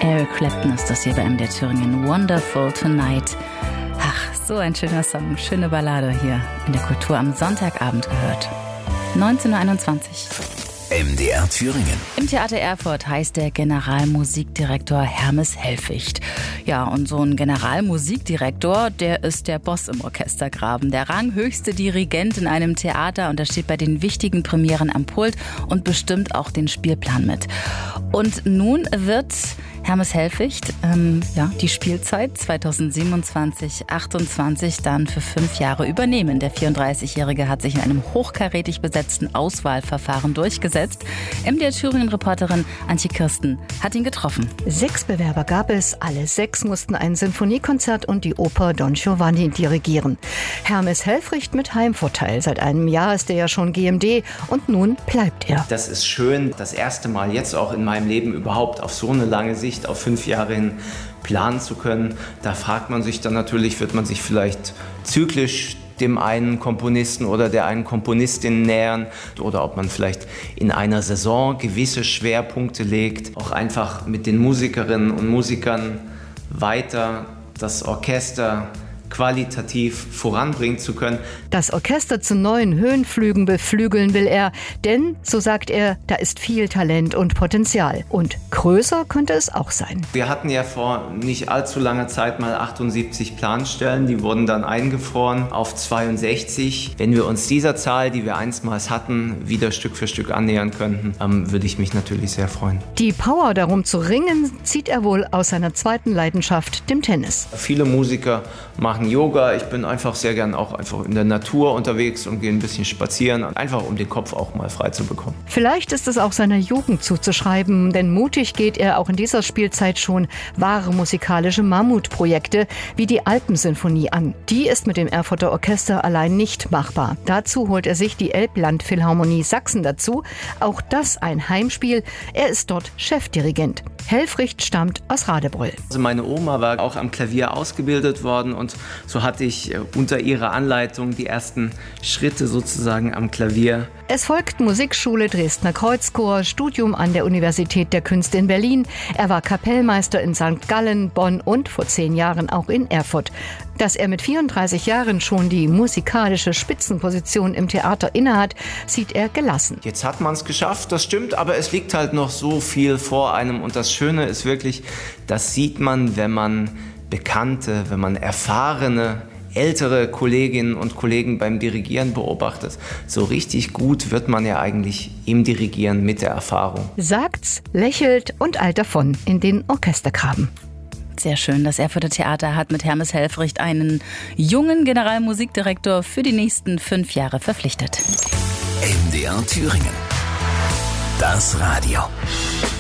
Eric Clapton ist das hier bei MDR Thüringen. Wonderful Tonight. Ach, so ein schöner Song, schöne Ballade hier in der Kultur am Sonntagabend gehört. 19:21 Uhr. MDR Thüringen. Im Theater Erfurt heißt der Generalmusikdirektor Hermes Helficht. Ja, und so ein Generalmusikdirektor, der ist der Boss im Orchestergraben. Der ranghöchste Dirigent in einem Theater und er steht bei den wichtigen Premieren am Pult und bestimmt auch den Spielplan mit. Und nun wird Hermes Helficht die Spielzeit 2027/28 dann für 5 Jahre übernehmen. Der 34-Jährige hat sich in einem hochkarätig besetzten Auswahlverfahren durchgesetzt. MDR Thüringen-Reporterin Antje Kirsten hat ihn getroffen. 6 Bewerber gab es, alle 6 mussten ein Sinfoniekonzert und die Oper Don Giovanni dirigieren. Hermes Helficht mit Heimvorteil. Seit einem Jahr ist er ja schon GMD und nun bleibt er. Das ist schön, das erste Mal jetzt auch in meinem Leben überhaupt auf so eine lange Sicht, auf 5 Jahre hin planen zu können. Da fragt man sich dann natürlich, wird man sich vielleicht zyklisch dem einen Komponisten oder der einen Komponistin nähern oder ob man vielleicht in einer Saison gewisse Schwerpunkte legt, auch einfach mit den Musikerinnen und Musikern weiter das Orchester qualitativ voranbringen zu können. Das Orchester zu neuen Höhenflügen beflügeln will er, denn, so sagt er, da ist viel Talent und Potenzial. Und größer könnte es auch sein. Wir hatten ja vor nicht allzu langer Zeit mal 78 Planstellen, die wurden dann eingefroren auf 62. Wenn wir uns dieser Zahl, die wir einstmals hatten, wieder Stück für Stück annähern könnten, würde ich mich natürlich sehr freuen. Die Power darum zu ringen, zieht er wohl aus seiner zweiten Leidenschaft, dem Tennis. Viele Musiker machen Yoga. Ich bin einfach sehr gern auch einfach in der Natur unterwegs und gehe ein bisschen spazieren, einfach um den Kopf auch mal frei zu bekommen. Vielleicht ist es auch seiner Jugend zuzuschreiben, denn mutig geht er auch in dieser Spielzeit schon wahre musikalische Mammutprojekte wie die Alpensinfonie an. Die ist mit dem Erfurter Orchester allein nicht machbar. Dazu holt er sich die Elblandphilharmonie Sachsen dazu. Auch das ein Heimspiel. Er ist dort Chefdirigent. Helficht stammt aus Radebeul. Also meine Oma war auch am Klavier ausgebildet worden und so hatte ich unter ihrer Anleitung die ersten Schritte sozusagen am Klavier. Es folgt Musikschule Dresdner Kreuzchor, Studium an der Universität der Künste in Berlin. Er war Kapellmeister in St. Gallen, Bonn und vor 10 Jahren auch in Erfurt. Dass er mit 34 Jahren schon die musikalische Spitzenposition im Theater innehat, sieht er gelassen. Jetzt hat man es geschafft, das stimmt, aber es liegt halt noch so viel vor einem. Und das Schöne ist wirklich, das sieht man, wenn man bekannte, wenn man erfahrene, ältere Kolleginnen und Kollegen beim Dirigieren beobachtet. So richtig gut wird man ja eigentlich im Dirigieren mit der Erfahrung. Sagt's, lächelt und eilt davon in den Orchestergraben. Sehr schön, das Erfurter Theater hat mit Hermes Helficht einen jungen Generalmusikdirektor für die nächsten 5 Jahre verpflichtet. MDR Thüringen. Das Radio.